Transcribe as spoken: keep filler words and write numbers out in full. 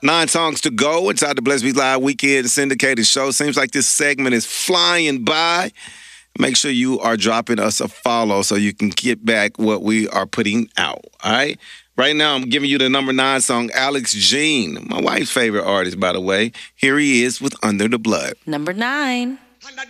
Nine songs to go inside the Bless Me Live Weekend syndicated show. Seems like this segment is flying by. Make sure you are dropping us a follow so you can get back what we are putting out. All right? Right now, I'm giving you the number nine song, Alex Jean, my wife's favorite artist, by the way. Here he is with Under the Blood. Number nine.